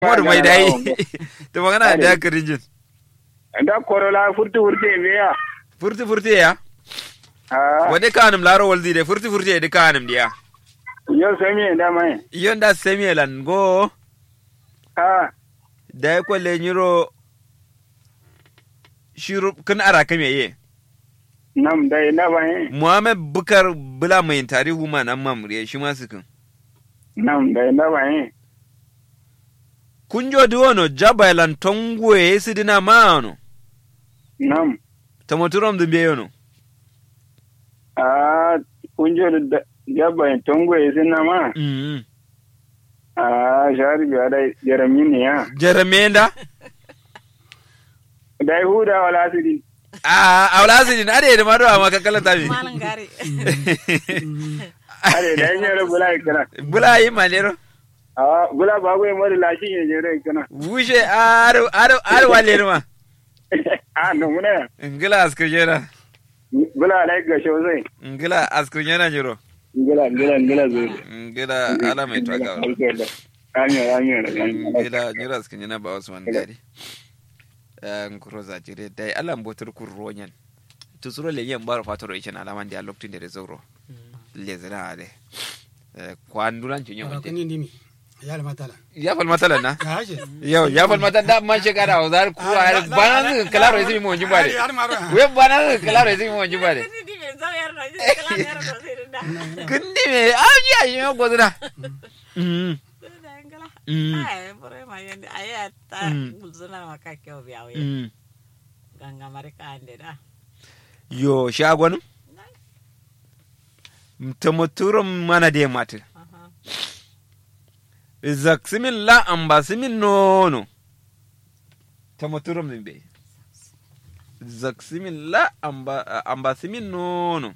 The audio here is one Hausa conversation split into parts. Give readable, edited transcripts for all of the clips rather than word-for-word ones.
Modu mai dai. To magana da kirinjin. Da korola furti biya. Furti ya. Wade kanum laro walzi de furti de kanum dia. Yo semi da mai. Yon da semi lan go. Da ko le nyiro shiru kun ara kame ye. Nam dai na bai. Muhammad Bukar bula mai tarihu man amma muriye shi ma sukan. Nam dai na bai. Kunjo duwono jabailan tongwe sidina maano. Nam. Tamoturom dumbe yono. Kunjo jabailan tongwe sidina ma. Shari biya dai Jeremy ne ya. Jeremenda? Dai huda wala sidin. Wala sidin ade da mado amma kakkalan tabi. Malan gari. Ade dai ne bula ikana. Bula yi manero. Bula ba goyi mari lashi ne jere ikana. Wushe ar wale ma. No muna. Ngila askrijera. Bula lai ga shozai. Ngila askrijera jiro. Ngila zai. Ngila ala mai twaka. Anya. Ngila jira askrijera ba Usman gari. Nkuro za jire dai ala mbotur kurronyan. Tusuro le yen baro fatoro ichen alaman dia loktin de zoro. Lezera ade. Kwandulan chinyo mate. Ya fal matala na. Ya fal matala da man shekara ozar ku bana claro ese mo njibare. We bana claro ese mo njibare. Kundi me aja yo godra. Ai pore mayende ayata bulzuna makake obiawe. Ganga marika andeda. Yo shagwanu. Mtamoturum mana de mate. Zaksimin la ambasimin nono. Tamoturum nimbe. Zaksimin la ambasimin nono.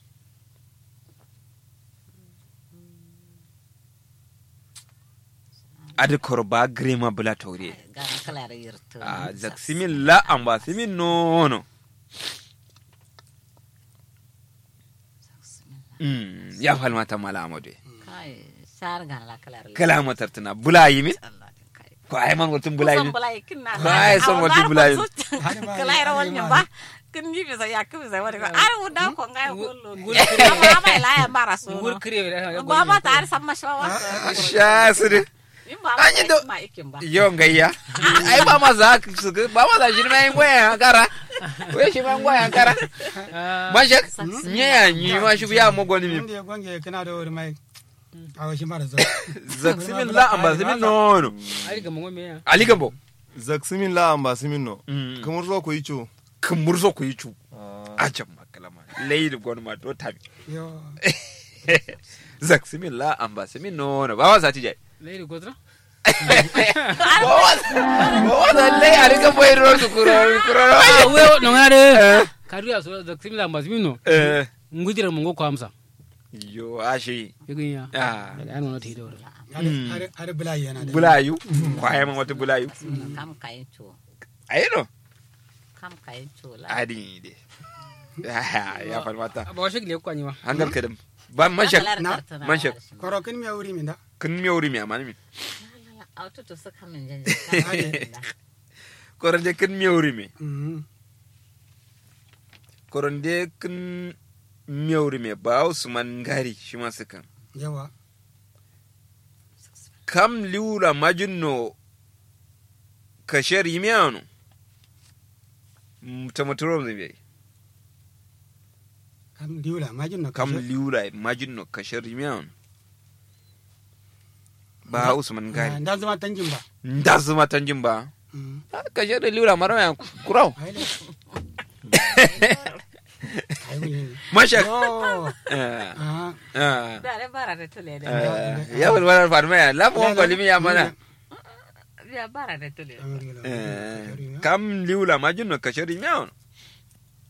Adi korba grema bula tori. Zaksimin la ambasimin nono. Ya falmata mala amode. Kala matartana bula yimin. Ko ay man gotun bula yimin. Ko ay son gotun bula yimin. Kala era wanya ba. Kin yi bisa ya kubisa wani ko ar wuda ko ngai kullu. Amma mai la ya bara so. Gur kire ba ba ta ar samma shawa. Sha sire. Anyi do yo ngayya. Ai ba ma za ba ma za shirma yin goyen kara. We shi man goyen kara. Mashak nya ni ma shi biya mo goni mi. Ndi gonge kana da wuri mai. Awa shi mara zo. Zaksimin la ambasimin nono. Ali gambo. Zaksimin la ambasimin no. Kamurzo ko yicho. Kamurzo ko yicho. Ajam makalama. Leid gon ma do tabi. Yo. Zaksimin la ambasimin nono. Ba wa sati jai. Leid godra. Bawa lei ali gambo ero su kuro. We no ngare. Karuya so zaksimin la ambasimin no. Ngudira mungo kwa amsa. Yo ashi. Yiginya. Ano na tido. Are bulayu yana da. Bulayu. Kwaye man wata bulayu. Kam kayin to. Ayino. Kam kayin to la. Adi de. Ya falmata. Ba shi gile kwani ma. Hangal kadam. Ba mashak. Mashak. Koro kin mi wuri min da. Kun mi wuri mi amani min. Auto to saka min janje. Koronde kun mi wuri mi. Koronde kun miyawri me ba Usman gari shi ma sukan. Yawa. Kam liura majinno kasher yimiyano. Tamaturo ne Kam liura majinno. Kam liura majinno kasher yimiyano. Ba Usman gari. Nda zuma tanjin ba. Kasher liura mara kurau. Mashak. Dare bara da tule da. Ya wala farma la mo ngolimi ya mana. Ya bara da tule. Kam liula majinno kashari miao.